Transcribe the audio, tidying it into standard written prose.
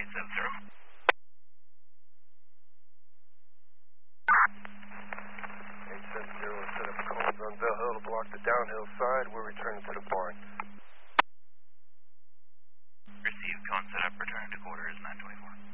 870. 870 will set up cones on Bell Hill to block the downhill side. We're returning to the barn. Received, cone set up, returning to quarters 924.